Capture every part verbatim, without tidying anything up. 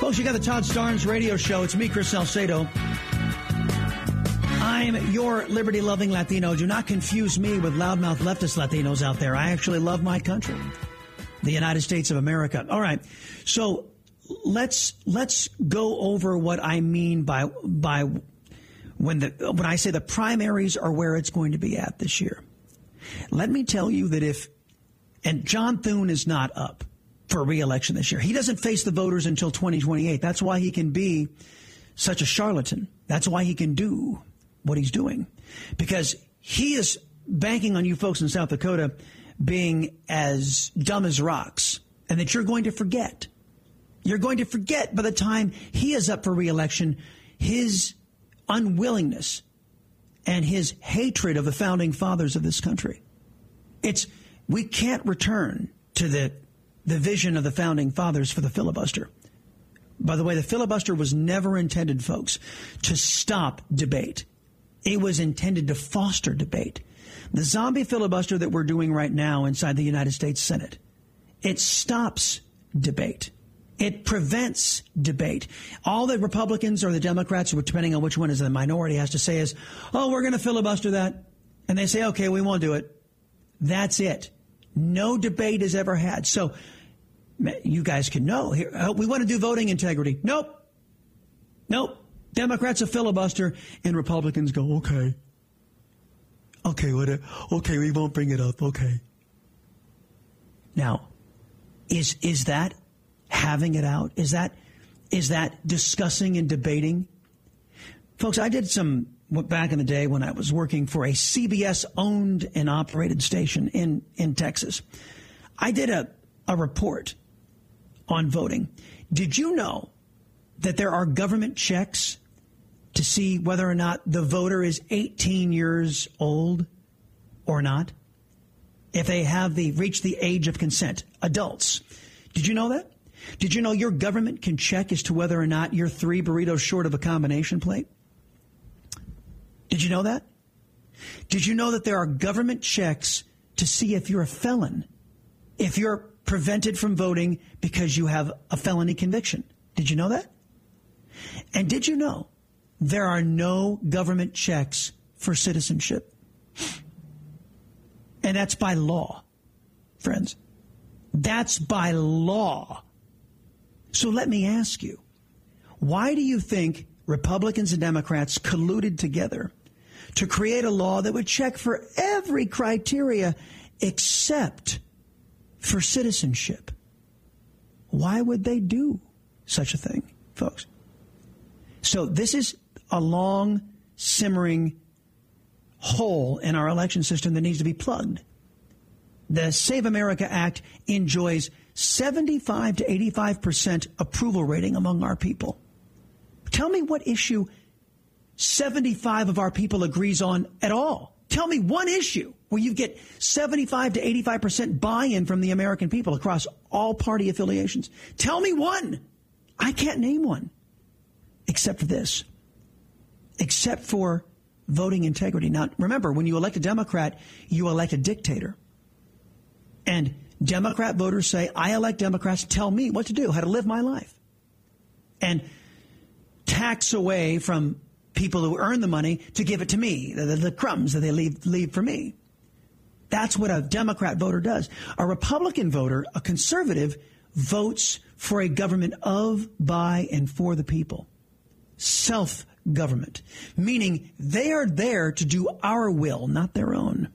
Folks, you got the Todd Starnes radio show. It's me, Chris Salcedo. I'm your liberty-loving Latino. Do not confuse me with loudmouth leftist Latinos out there. I actually love my country, the United States of America. All right, so let's let's go over what I mean by by when the when I say the primaries are where it's going to be at this year. Let me tell you that if and John Thune is not up for re-election this year. He doesn't face the voters until twenty twenty-eight. That's why he can be such a charlatan. That's why he can do what he's doing, because he is banking on you folks in South Dakota being as dumb as rocks, and that you're going to forget. You're going to forget by the time he is up for re-election his unwillingness and his hatred of the founding fathers of this country. It's we can't return to the the vision of the founding fathers for the filibuster. By the way, the filibuster was never intended, folks, to stop debate. It was intended to foster debate. The zombie filibuster that we're doing right now inside the United States Senate, it stops debate. It prevents debate. All the Republicans or the Democrats, depending on which one is the minority, has to say is, oh, we're going to filibuster that. And they say, okay, we won't do it. That's it. No debate is ever had. So you guys can know. Here, uh, we want to do voting integrity. Nope. Nope. Democrats a filibuster, and Republicans go, okay. Okay, what? Okay, we won't bring it up. Okay. Now, is is that having it out? Is that is that discussing and debating? Folks, I did some back in the day when I was working for a C B S owned and operated station in, in Texas. I did a, a report on voting. Did you know that there are government checks to see whether or not the voter is eighteen years old or not? If they have the reached the age of consent, adults. Did you know that? Did you know your government can check as to whether or not you're three burritos short of a combination plate? Did you know that? Did you know that there are government checks to see if you're a felon, if you're prevented from voting because you have a felony conviction? Did you know that? And did you know there are no government checks for citizenship? And that's by law, friends. That's by law. So let me ask you, why do you think Republicans and Democrats colluded together to create a law that would check for every criteria except for citizenship? Why would they do such a thing, folks? So this is a long, simmering hole in our election system that needs to be plugged. The Save America Act enjoys seventy-five to eighty-five percent approval rating among our people. Tell me what issue seventy-five of our people agrees on at all. Tell me one issue where you get seventy-five to eighty-five percent buy-in from the American people across all party affiliations. Tell me one. I can't name one. Except for this. Except for voting integrity. Now, remember, when you elect a Democrat, you elect a dictator. And Democrat voters say, I elect Democrats to tell me what to do, how to live my life. And tax away from people who earn the money to give it to me, the, the crumbs that they leave, leave for me. That's what a Democrat voter does. A Republican voter, a conservative, votes for a government of, by, and for the people. Self-government, meaning they are there to do our will, not their own.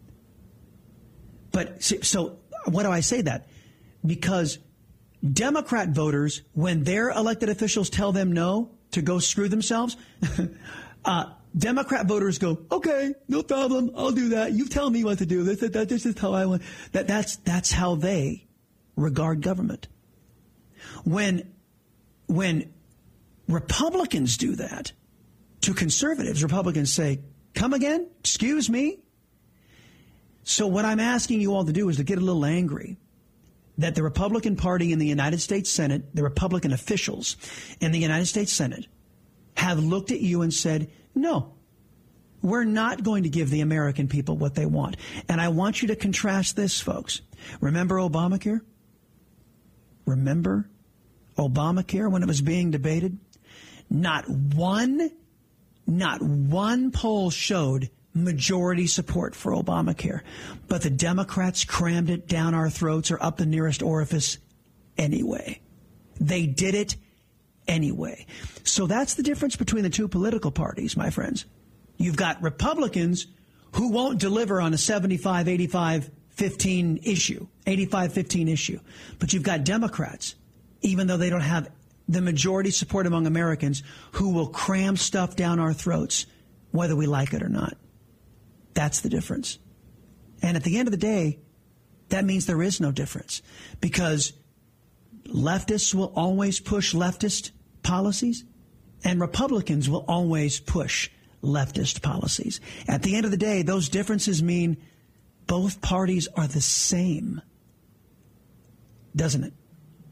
But so why do I say that? Because Democrat voters, when their elected officials tell them no to go screw themselves, uh, Democrat voters go, okay, no problem, I'll do that. You tell me what to do. This, that, this is how I want. That, that's, that's how they regard government. When, when Republicans do that to conservatives, Republicans say, come again? Excuse me? So what I'm asking you all to do is to get a little angry that the Republican Party in the United States Senate, the Republican officials in the United States Senate, have looked at you and said, no, we're not going to give the American people what they want. And I want you to contrast this, folks. Remember Obamacare? Remember Obamacare, when it was being debated, not one, not one poll showed majority support for Obamacare. But the Democrats crammed it down our throats or up the nearest orifice anyway. They did it anyway. So that's the difference between the two political parties, my friends. You've got Republicans who won't deliver on a seventy-five eighty-five fifteen issue, eighty-five fifteen issue. But you've got Democrats, even though they don't have the majority support among Americans, who will cram stuff down our throats, whether we like it or not. That's the difference. And at the end of the day, that means there is no difference, because leftists will always push leftist policies and Republicans will always push leftist policies. At the end of the day, those differences mean both parties are the same, doesn't it?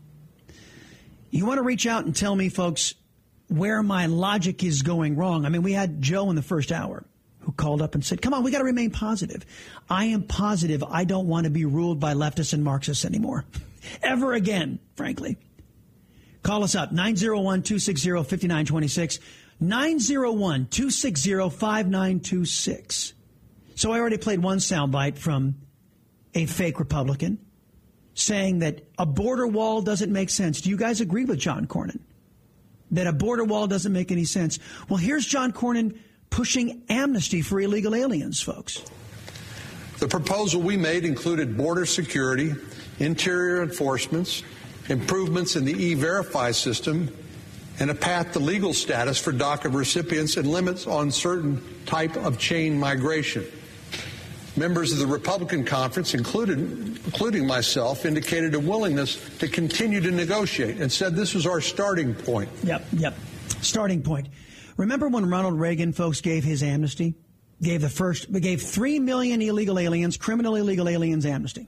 You want to reach out and tell me, folks, where my logic is going wrong. I mean, we had Joe in the first hour who called up and said, come on, we got to remain positive. I am positive I don't want to be ruled by leftists and Marxists anymore. Ever again, frankly. Call us up, nine oh one, two six zero, five nine two six, nine oh one, two six zero, five nine two six. So I already played one soundbite from a fake Republican saying that a border wall doesn't make sense. Do you guys agree with John Cornyn that a border wall doesn't make any sense? Well, here's John Cornyn pushing amnesty for illegal aliens, folks. The proposal we made included border security, interior enforcements, improvements in the E-Verify system, and a path to legal status for DACA recipients and limits on certain type of chain migration. Members of the Republican conference, included, including myself, indicated a willingness to continue to negotiate and said this was our starting point. Yep, yep. Starting point. Remember when Ronald Reagan, folks, gave his amnesty? Gave the first, gave three million illegal aliens, criminal illegal aliens amnesty.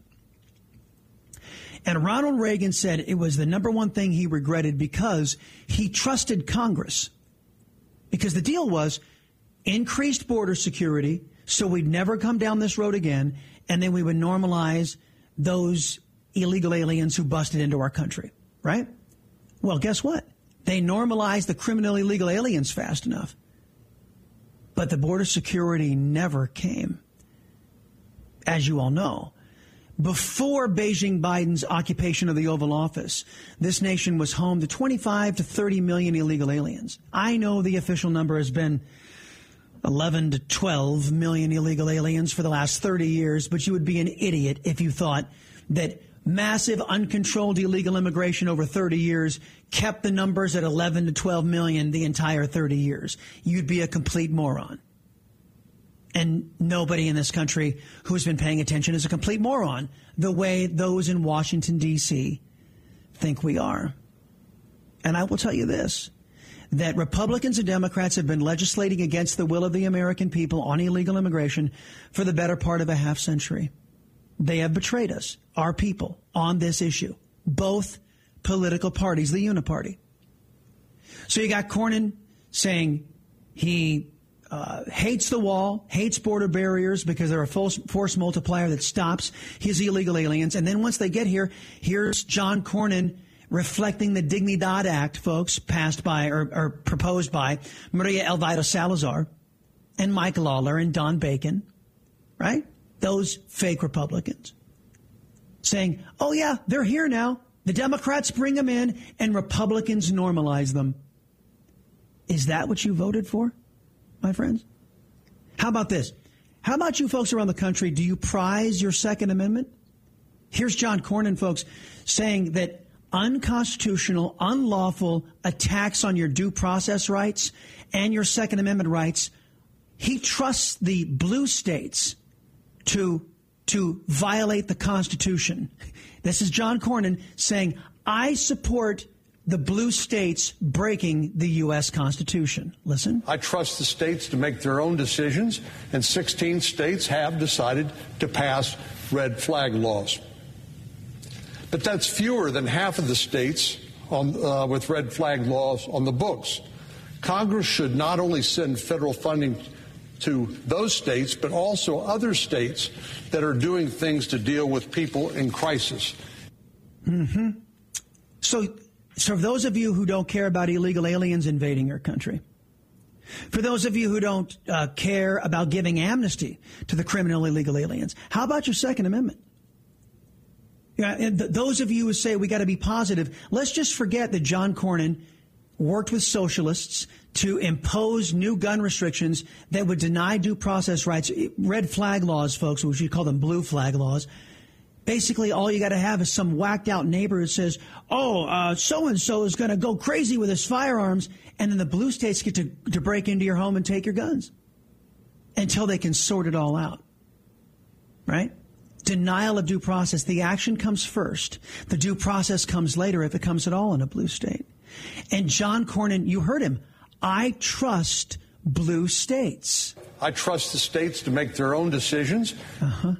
And Ronald Reagan said it was the number one thing he regretted because he trusted Congress. Because the deal was increased border security so we'd never come down this road again, and then we would normalize those illegal aliens who busted into our country, right? Well, guess what? They normalized the criminal illegal aliens fast enough. But the border security never came, as you all know. Before Beijing Biden's occupation of the Oval Office, this nation was home to twenty-five to thirty million illegal aliens. I know the official number has been eleven to twelve million illegal aliens for the last thirty years, but you would be an idiot if you thought that massive uncontrolled illegal immigration over thirty years kept the numbers at eleven to twelve million the entire thirty years. You'd be a complete moron. And nobody in this country who's been paying attention is a complete moron, the way those in Washington, D C think we are. And I will tell you this, that Republicans and Democrats have been legislating against the will of the American people on illegal immigration for the better part of a half century. They have betrayed us, our people, on this issue. Both political parties, the Uniparty. So you got Cornyn saying he uh, hates the wall, hates border barriers because they're a force, force multiplier that stops his illegal aliens. And then once they get here, here's John Cornyn reflecting the Dignidad Act, folks, passed by or, or proposed by Maria Elvira Salazar and Mike Lawler and Don Bacon, right? Those fake Republicans saying, oh, yeah, they're here now. The Democrats bring them in and Republicans normalize them. Is that what you voted for, my friends? How about this? How about you folks around the country? Do you prize your Second Amendment? Here's John Cornyn, folks, saying that unconstitutional, unlawful attacks on your due process rights and your Second Amendment rights, he trusts the blue states to to violate the Constitution. This is John Cornyn saying, I support the blue states breaking the U S. Constitution. Listen. I trust the states to make their own decisions, and sixteen states have decided to pass red flag laws. But that's fewer than half of the states on, uh, with red flag laws on the books. Congress should not only send federal funding to those states, but also other states that are doing things to deal with people in crisis. Mm-hmm. So So for those of you who don't care about illegal aliens invading your country, for those of you who don't uh, care about giving amnesty to the criminal illegal aliens, how about your Second Amendment? Yeah, and th- those of you who say we got to be positive, let's just forget that John Cornyn worked with socialists to impose new gun restrictions that would deny due process rights. Red flag laws, folks, we should call them blue flag laws. Basically, all you got to have is some whacked out neighbor who says, oh, uh, so-and-so is going to go crazy with his firearms. And then the blue states get to, to break into your home and take your guns until they can sort it all out. Right? Denial of due process. The action comes first. The due process comes later if it comes at all in a blue state. And John Cornyn, you heard him. I trust blue states. I trust the states to make their own decisions. Uh-huh.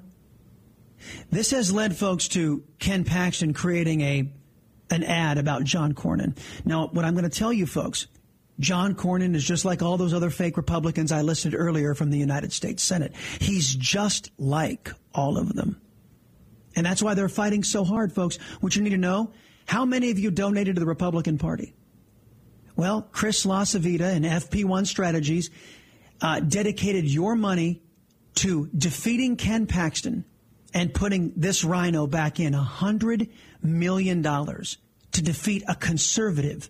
This has led folks to Ken Paxton creating a an ad about John Cornyn. Now, what I'm going to tell you, folks, John Cornyn is just like all those other fake Republicans I listed earlier from the United States Senate. He's just like all of them. And that's why they're fighting so hard, folks. What you need to know, how many of you donated to the Republican Party? Well, Chris LaCivita and F P one Strategies uh, dedicated your money to defeating Ken Paxton and putting this rhino back in one hundred million dollars to defeat a conservative,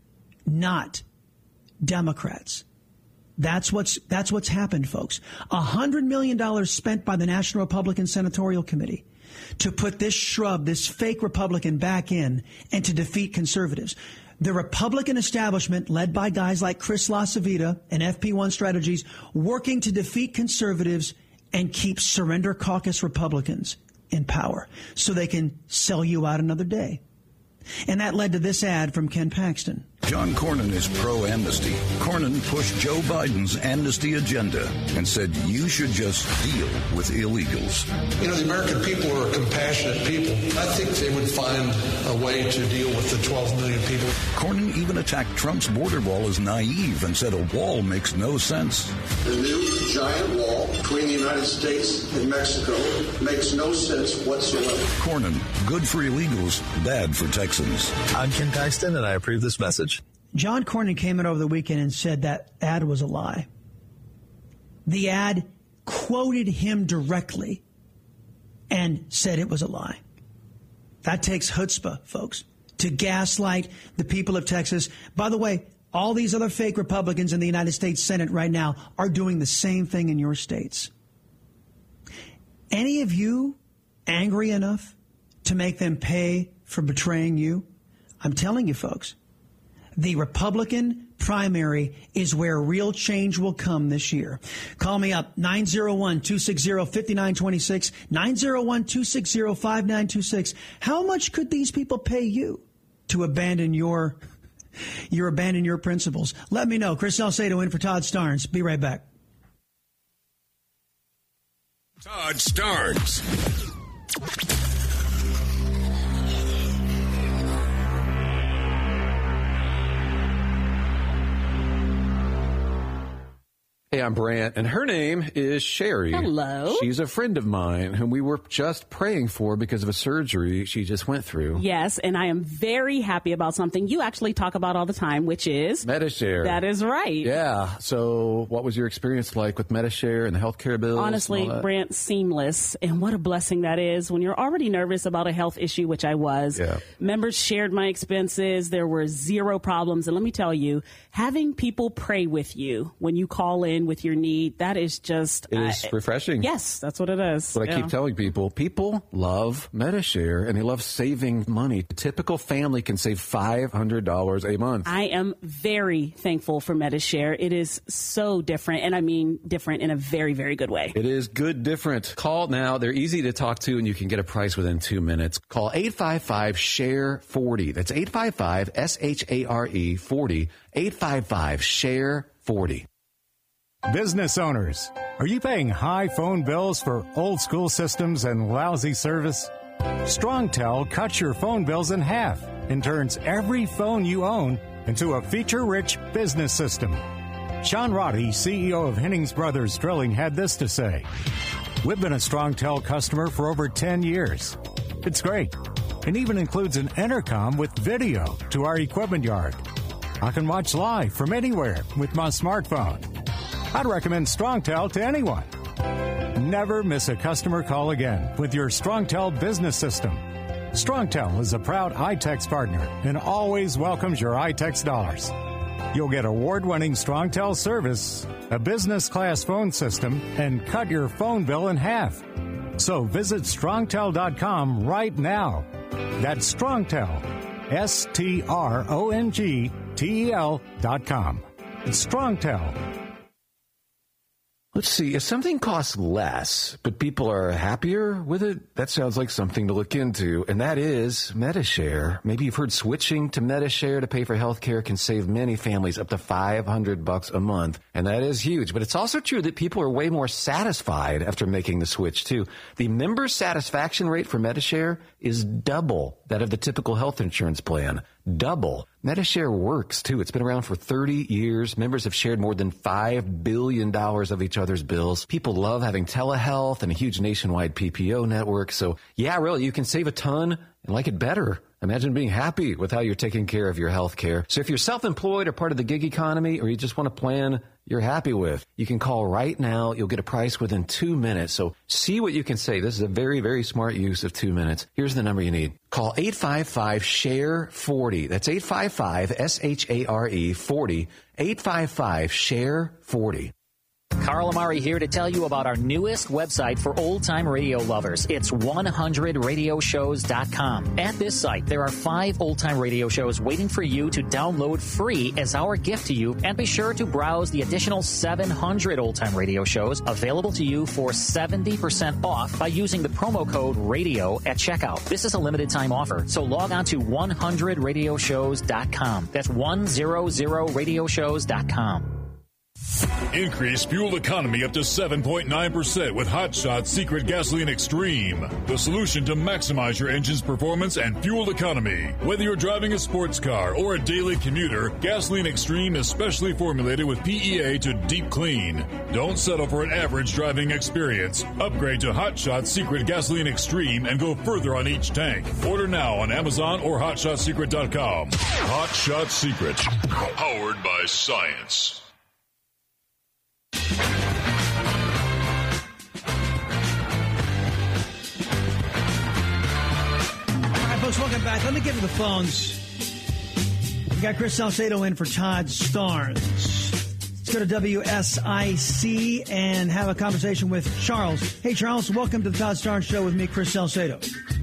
not Democrats. That's what's that's what's happened, folks. one hundred million dollars spent by the National Republican Senatorial Committee to put this shrub, this fake Republican, back in and to defeat conservatives. The Republican establishment, led by guys like Chris LaCivita and F P one Strategies, working to defeat conservatives and keep surrender caucus Republicans in power so they can sell you out another day. And that led to this ad from Ken Paxton. John Cornyn is pro-amnesty. Cornyn pushed Joe Biden's amnesty agenda and said you should just deal with illegals. You know, the American people are a compassionate people. I think they would find a way to deal with the twelve million people. Cornyn even attacked Trump's border wall as naive and said a wall makes no sense. The new giant wall between the United States and Mexico makes no sense whatsoever. Cornyn, good for illegals, bad for Texans. I'm Ken Paxton, and I approve this message. John Cornyn came in over the weekend and said that ad was a lie. The ad quoted him directly and said it was a lie. That takes chutzpah, folks, to gaslight the people of Texas. By the way, all these other fake Republicans in the United States Senate right now are doing the same thing in your states. Any of you angry enough to make them pay for betraying you? I'm telling you, folks, the Republican primary is where real change will come this year. Call me up, nine oh one, two six zero, five nine two six, nine oh one, two six zero, five nine two six. How much could these people pay you to abandon your, your abandon your principles? Let me know. Chris Salcedo in for Todd Starnes. Be right back. Todd Starnes. Hey, I'm Brant, and her name is Sherry. Hello. She's a friend of mine whom we were just praying for because of a surgery she just went through. Yes, and I am very happy about something you actually talk about all the time, which is Medi-Share. That is right. Yeah. So what was your experience like with Medi-Share and the healthcare bills? Honestly, Brant, seamless. And what a blessing that is when you're already nervous about a health issue, which I was. Yeah. Members shared my expenses. There were zero problems. And let me tell you, having people pray with you when you call in with your need, that is just... It is uh, refreshing. Yes, that's what it is. What yeah. I keep telling people, people love Medi-Share and they love saving money. A typical family can save five hundred dollars a month. I am very thankful for Medi-Share. It is so different, and I mean different in a very, very good way. It is good different. Call now. They're easy to talk to, and you can get a price within two minutes. Call eight five five, S H A R E forty. That's eight five five, S H A R E forty. eight five five, S H A R E forty. Business owners, are you paying high phone bills for old school systems and lousy service? StrongTel cuts your phone bills in half and turns every phone you own into a feature-rich business system. Sean Roddy, C E O of Hennings Brothers Drilling, had this to say. We've been a StrongTel customer for over ten years. It's great. and even includes an intercom with video to our equipment yard. I can watch live from anywhere with my smartphone. I'd recommend StrongTel to anyone. Never miss a customer call again with your StrongTel business system. StrongTel is a proud iTex partner and always welcomes your iTex dollars. You'll get award-winning StrongTel service, a business-class phone system, and cut your phone bill in half. So visit strongtel dot com right now. That's StrongTel, S T R O N G T E L dot com. It's StrongTel. Let's see, if something costs less, but people are happier with it, that sounds like something to look into, and that is Medi-Share. Maybe you've heard switching to Medi-Share to pay for health care can save many families up to five hundred bucks a month, and that is huge. But it's also true that people are way more satisfied after making the switch, too. The member satisfaction rate for Medi-Share is double that of the typical health insurance plan. Double. Medi-Share works, too. It's been around for thirty years. Members have shared more than five billion dollars of each other's bills. People love having telehealth and a huge nationwide P P O network. So, yeah, really, you can save a ton and like it better. Imagine being happy with how you're taking care of your health care. So if you're self-employed or part of the gig economy, or you just want a plan you're happy with, you can call right now. You'll get a price within two minutes. So see what you can save. This is a very, very smart use of two minutes. Here's the number you need. Call eight five five, S H A R E, forty. That's eight five five, S H A R E, forty. eight five five, S H A R E, forty. Carl Amari here to tell you about our newest website for old-time radio lovers. It's one hundred radio shows dot com. At this site, there are five old-time radio shows waiting for you to download free as our gift to you, and be sure to browse the additional seven hundred old-time radio shows available to you for seventy percent off by using the promo code RADIO at checkout. This is a limited-time offer, so log on to one hundred radio shows dot com. That's one hundred radio shows dot com. Increase fuel economy up to seven point nine percent with Hot Shot Secret Gasoline Extreme, the solution to maximize your engine's performance and fuel economy. Whether you're driving a sports car or a daily commuter, Gasoline Extreme is specially formulated with P E A to deep clean. Don't settle for an average driving experience. Upgrade to Hot Shot Secret Gasoline Extreme and go further on each tank. Order now on Amazon or hot shot secret dot com. Hot Shot Secret, powered by science. All right, folks, welcome back. Let me get to the phones. We got Chris Salcedo in for Todd Starnes. Let's go to W S I C and have a conversation with Charles. Hey, Charles, welcome to the Todd Starnes Show with me, Chris Salcedo.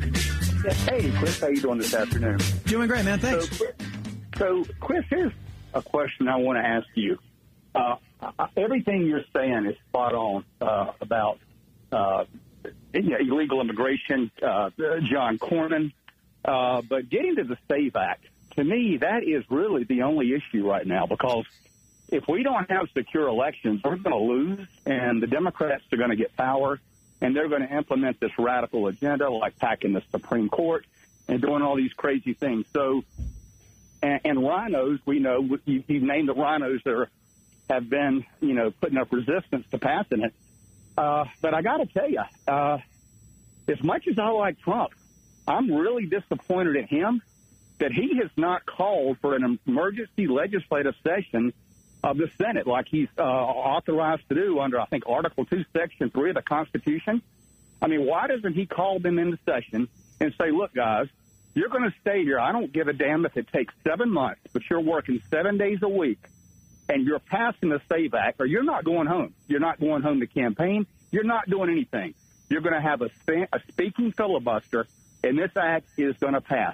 Yeah, hey, Chris, how you doing this afternoon? Doing great, man. Thanks. So, so Chris, here's a question I want to ask you. Uh, everything you're saying is spot on uh, about uh, you know, illegal immigration, uh, John Cornyn. Uh, but getting to the SAVE Act, to me, that is really the only issue right now, because if we don't have secure elections, we're going to lose, and the Democrats are going to get power, and they're going to implement this radical agenda like packing the Supreme Court and doing all these crazy things. So, and, and rhinos, we know, you, you named the rhinos that are have been, you know, putting up resistance to passing it. Uh, but I got to tell you, uh, as much as I like Trump, I'm really disappointed at him that he has not called for an emergency legislative session of the Senate like he's uh, authorized to do under, I think, Article two, Section three of the Constitution. I mean, why doesn't he call them into session and say, look, guys, you're going to stay here. I don't give a damn if it takes seven months, but you're working seven days a week, and you're passing the SAVE Act, or you're not going home. You're not going home to campaign. You're not doing anything. You're going to have a, a speaking filibuster, and this act is going to pass.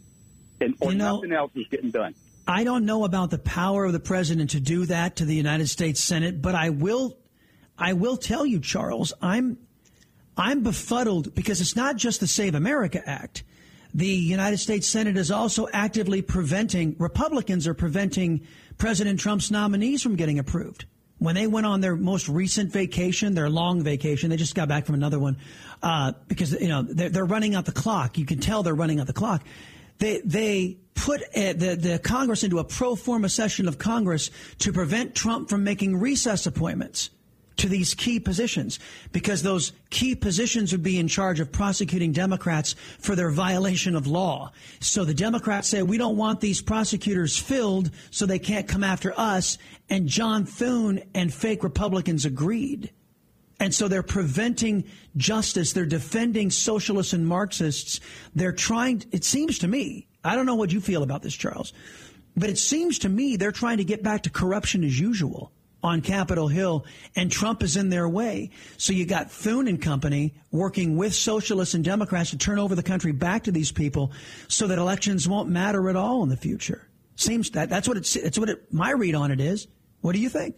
And or you know, nothing else is getting done. I don't know about the power of the president to do that to the United States Senate, but I will I will tell you, Charles, I'm I'm befuddled because it's not just the Save America Act. The United States Senate is also actively preventing, Republicans are preventing President Trump's nominees from getting approved. When they went on their most recent vacation, their long vacation, they just got back from another one, uh, because, you know, they're, they're running out the clock. You can tell they're running out the clock. They they put a, the, the Congress into a pro forma session of Congress to prevent Trump from making recess appointments. to these key positions, because those key positions would be in charge of prosecuting Democrats for their violation of law. So the Democrats say, we don't want these prosecutors filled so they can't come after us. And John Thune and fake Republicans agreed. And so they're preventing justice. They're defending socialists and Marxists. They're trying, it seems to me, I don't know what you feel about this, Charles, but it seems to me they're trying to get back to corruption as usual on Capitol Hill, and Trump is in their way. So you got Thune and company working with socialists and Democrats to turn over the country back to these people so that elections won't matter at all in the future. Seems that that's what it's, it's what it, my read on it is. What do you think?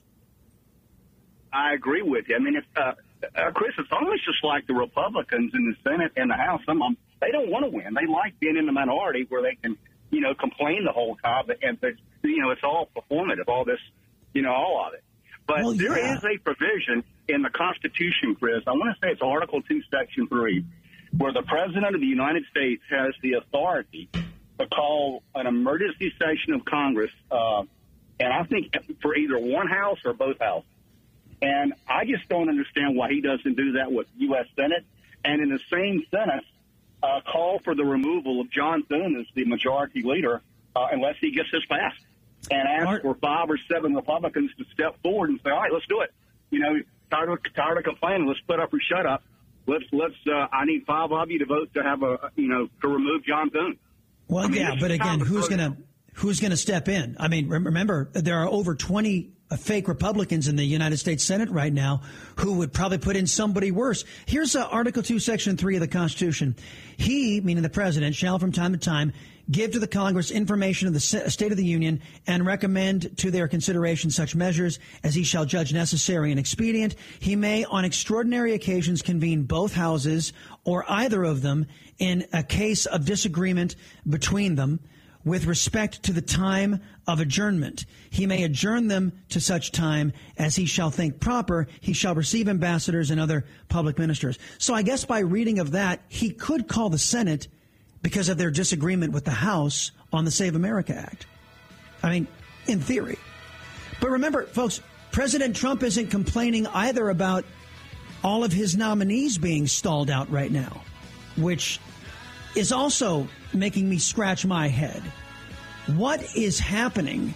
I agree with you. I mean, if, uh, uh, Chris, it's almost just like the Republicans in the Senate and the House. Some of them, they don't want to win. They like being in the minority where they can, you know, complain the whole time. And, you know, it's all performative, all this, you know, all of it. But well, yeah. there is a provision in the Constitution, Chris. I want to say it's Article two, Section three, where the President of the United States has the authority to call an emergency session of Congress, uh, and I think for either one house or both houses. And I just don't understand why he doesn't do that with U S Senate. And in the same sentence, uh, call for the removal of John Thune as the majority leader uh, unless he gets this passed. And ask Art. for five or seven Republicans to step forward and say, all right, let's do it. You know, tired of, tired of complaining. Let's put up or shut up. Let's, let's, uh, I need five of you to vote to have a, you know, to remove John Thune. Well, I mean, yeah, but again, who's going to, who's going to step in? I mean, remember, there are over twenty fake Republicans in the United States Senate right now who would probably put in somebody worse. Here's uh, Article two, Section three of the Constitution. He, meaning the president, shall from time to time give to the Congress information of the State of the Union and recommend to their consideration such measures as he shall judge necessary and expedient. He may, on extraordinary occasions, convene both houses or either of them in a case of disagreement between them with respect to the time of adjournment. He may adjourn them to such time as he shall think proper. He shall receive ambassadors and other public ministers. So I guess by reading of that, he could call the Senate because of their disagreement with the House on the Save America Act. I mean, in theory. But remember, folks, President Trump isn't complaining either about all of his nominees being stalled out right now, which is also making me scratch my head. What is happening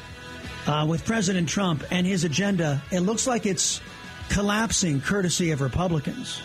uh, with President Trump and his agenda? It looks like it's collapsing courtesy of Republicans.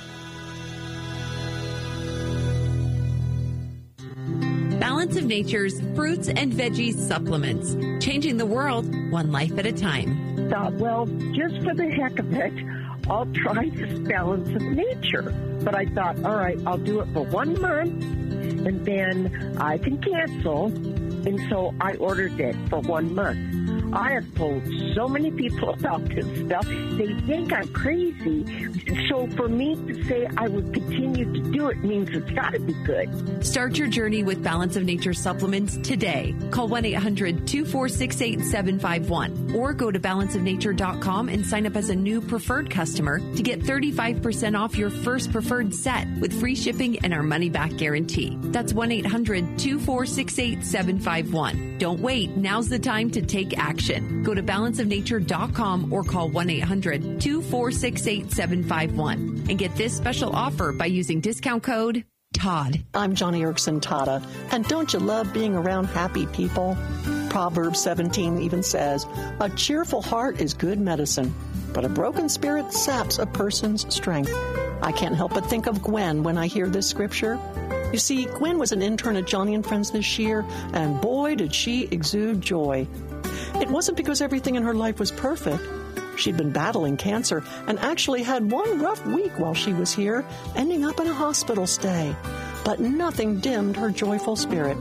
Balance of Nature's fruits and veggies supplements, changing the world one life at a time. Thought, well, just for the heck of it, I'll try this Balance of Nature. But I thought, all right, I'll do it for one month, and then I can cancel. And so I ordered it for one month. I have told so many people about this stuff. They think I'm crazy. So for me to say I would continue to do it means it's got to be good. Start your journey with Balance of Nature supplements today. Call one eight hundred two four six eight seven five one or go to balance of nature dot com and sign up as a new preferred customer to get thirty-five percent off your first preferred set with free shipping and our money-back guarantee. That's one eight hundred two four six eight seven five one. Don't wait. Now's the time to take action. Go to balance of nature dot com or call one eight hundred two four six eight seven five one and get this special offer by using discount code Todd. I'm Johnny Erickson Tata, and don't you love being around happy people? Proverbs seventeen even says, a cheerful heart is good medicine, but a broken spirit saps a person's strength. I can't help but think of Gwen when I hear this scripture. You see, Gwen was an intern at Johnny and Friends this year, and boy, did she exude joy. It wasn't because everything in her life was perfect. She'd been battling cancer and actually had one rough week while she was here, ending up in a hospital stay. But nothing dimmed her joyful spirit.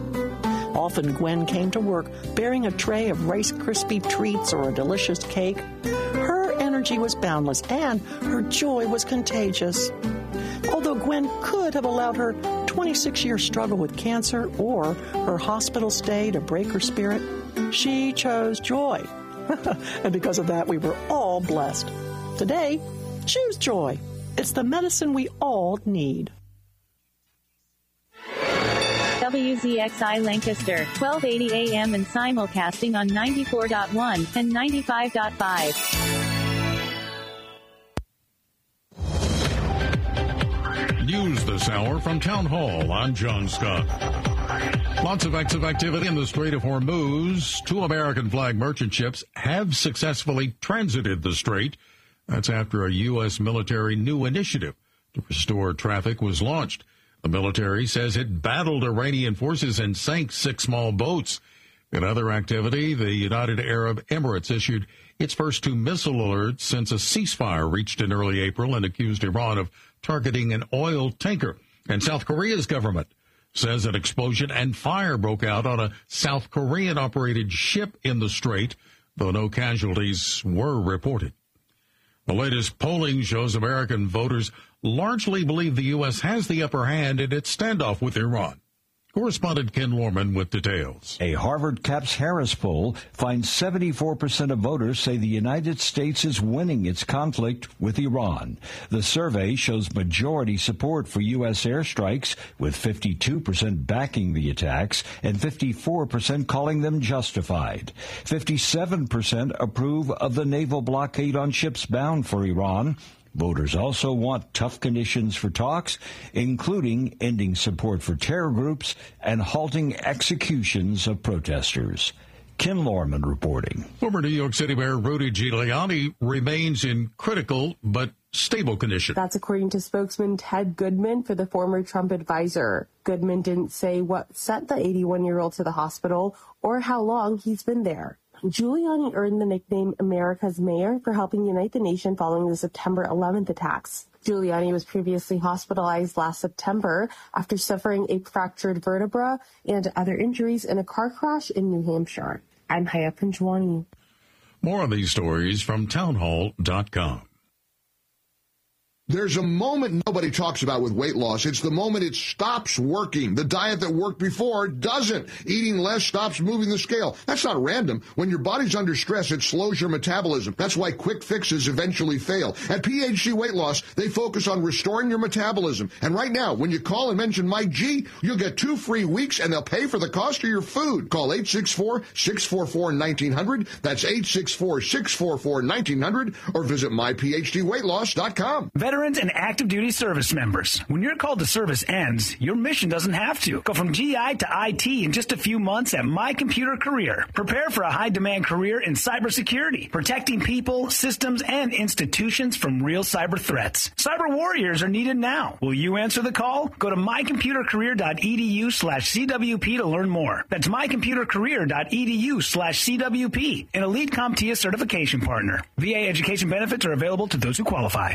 Often Gwen came to work bearing a tray of Rice Krispie treats or a delicious cake. Her energy was boundless and her joy was contagious. Although Gwen could have allowed her twenty-six-year struggle with cancer or her hospital stay to break her spirit, she chose joy. And because of that, we were all blessed. Today, choose joy. It's the medicine we all need. W Z X I Lancaster, twelve eighty A M and simulcasting on ninety-four point one and ninety-five point five. Hour from Town Hall. I'm John Scott. Lots of active activity in the Strait of Hormuz. Two American flag merchant ships have successfully transited the strait. That's after a U S military new initiative to restore traffic was launched. The military says it battled Iranian forces and sank six small boats. In other activity, the United Arab Emirates issued its first two missile alerts since a ceasefire reached in early April and accused Iran of targeting an oil tanker. And South Korea's government says an explosion and fire broke out on a South Korean-operated ship in the strait, though no casualties were reported. The latest polling shows American voters largely believe the U S has the upper hand in its standoff with Iran. Correspondent Ken Lorman with details. A Harvard Caps Harris poll finds seventy-four percent of voters say the United States is winning its conflict with Iran. The survey shows majority support for U S airstrikes, with fifty-two percent backing the attacks and fifty-four percent calling them justified. fifty-seven percent approve of the naval blockade on ships bound for Iran. Voters also want tough conditions for talks, including ending support for terror groups and halting executions of protesters. Ken Lorman reporting. Former New York City Mayor Rudy Giuliani remains in critical but stable condition. That's according to spokesman Ted Goodman for the former Trump advisor. Goodman didn't say what sent the eighty-one-year-old to the hospital or how long he's been there. Giuliani earned the nickname America's Mayor for helping unite the nation following the September eleventh attacks. Giuliani was previously hospitalized last September after suffering a fractured vertebra and other injuries in a car crash in New Hampshire. I'm Haya Panjwani. More on these stories from townhall dot com. There's a moment nobody talks about with weight loss. It's the moment it stops working. The diet that worked before doesn't. Eating less stops moving the scale. That's not random. When your body's under stress, it slows your metabolism. That's why quick fixes eventually fail. At P H C Weight Loss, they focus on restoring your metabolism. And right now, when you call and mention Mike G, you'll get two free weeks and they'll pay for the cost of your food. Call eight six four, six four four, one nine zero zero. That's eight six four, six four four, one nine zero zero. Or visit my p h d weight loss dot com. Veterans and active duty service members. When your call to service ends, your mission doesn't have to. Go from G I to I T in just a few months at My Computer Career. Prepare for a high-demand career in cybersecurity, protecting people, systems, and institutions from real cyber threats. Cyber warriors are needed now. Will you answer the call? Go to my computer career dot e d u slash c w p to learn more. That's my computer career dot e d u slash c w p, an elite CompTIA certification partner. V A education benefits are available to those who qualify.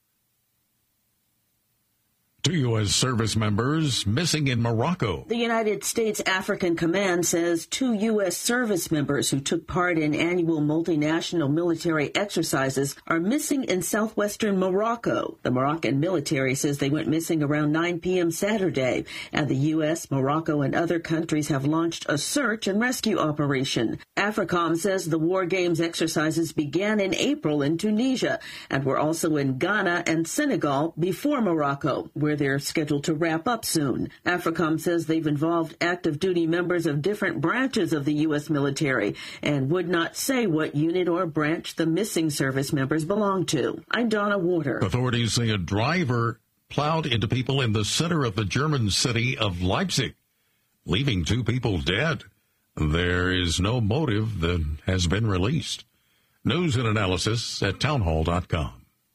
Two U S service members missing in Morocco. The United States African Command says two U S service members who took part in annual multinational military exercises are missing in southwestern Morocco. The Moroccan military says they went missing around nine p.m. Saturday, and the U S, Morocco, and other countries have launched a search and rescue operation. AFRICOM says the War Games exercises began in April in Tunisia and were also in Ghana and Senegal before Morocco, where they're scheduled to wrap up soon. AFRICOM says they've involved active duty members of different branches of the U S military and would not say what unit or branch the missing service members belong to. I'm Donna Warder. Authorities say a driver plowed into people in the center of the German city of Leipzig, leaving two people dead. There is no motive that has been released. News and analysis at townhall dot com.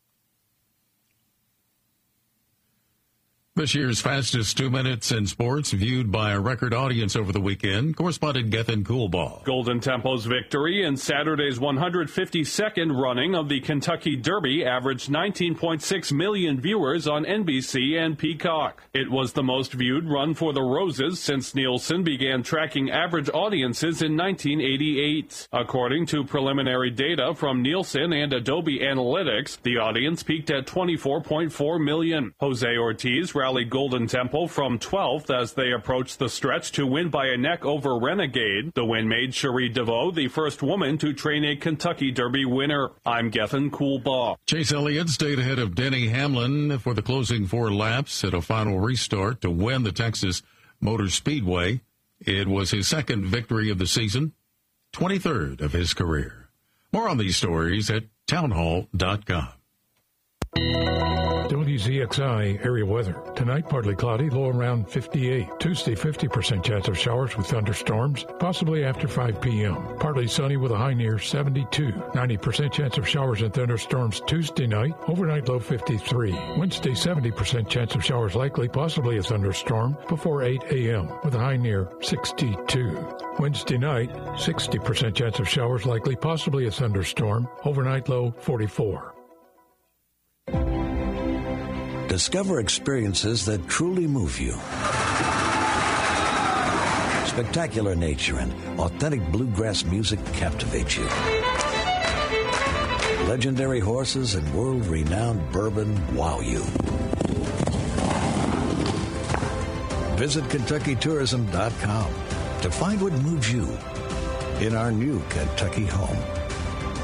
This year's fastest two minutes in sports, viewed by a record audience over the weekend. Correspondent Gethin Coolbaugh. Golden Tempo's victory in Saturday's one hundred fifty-second running of the Kentucky Derby averaged nineteen point six million viewers on N B C and Peacock. It was the most viewed run for the Roses since Nielsen began tracking average audiences in nineteen eighty-eight. According to preliminary data from Nielsen and Adobe Analytics, the audience peaked at twenty-four point four million. Jose Ortiz rallied Golden Tempo from twelfth as they approached the stretch to win by a neck over Renegade. The win made Cherie DeVoe the first woman to train a Kentucky Derby winner. I'm Gethin Coolbaugh. Chase Elliott stayed ahead of Denny Hamlin for the closing four laps at a final restart to win the Texas Motor Speedway. It was his second victory of the season, twenty-third of his career. More on these stories at townhall dot com. W Z X I area weather. Tonight, partly cloudy, low around fifty-eight. Tuesday, fifty percent chance of showers with thunderstorms, possibly after five p.m. Partly sunny with a high near seventy-two. ninety percent chance of showers and thunderstorms Tuesday night, overnight low fifty-three. Wednesday, seventy percent chance of showers likely, possibly a thunderstorm, before eight a.m. with a high near sixty-two. Wednesday night, sixty percent chance of showers likely, possibly a thunderstorm, overnight low forty-four. Discover experiences that truly move you. Spectacular nature and authentic bluegrass music captivate you. Legendary horses and world-renowned bourbon wow you. Visit Kentucky Tourism dot com to find what moves you in our new Kentucky home.